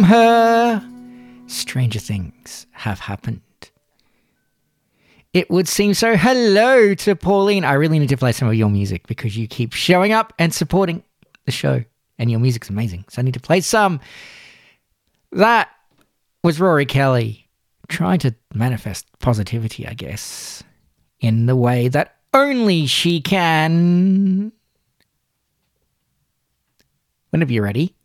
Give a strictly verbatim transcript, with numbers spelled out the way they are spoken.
her, stranger things have happened. It would seem so. Hello to Pauline. I really need to play some of your music because you keep showing up and supporting the show and your music's amazing. So I need to play some. That was Rory Kelly trying to manifest positivity, I guess, in the way that only she can. Whenever you're ready.